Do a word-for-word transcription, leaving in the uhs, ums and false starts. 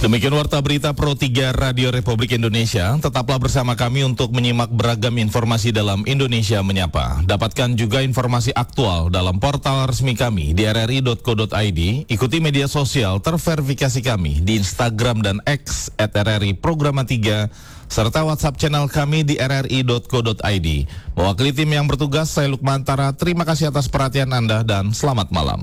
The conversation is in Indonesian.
Demikian Warta Berita Pro tiga Radio Republik Indonesia. Tetaplah bersama kami untuk menyimak beragam informasi dalam Indonesia Menyapa. Dapatkan juga informasi aktual dalam portal resmi kami di r r i dot co dot i d. Ikuti media sosial terverifikasi kami di Instagram dan X at r r i programa tiga, serta WhatsApp channel kami di r r i dot co dot i d. Mewakili tim yang bertugas, saya Lukman Tara. Terima kasih atas perhatian Anda dan selamat malam.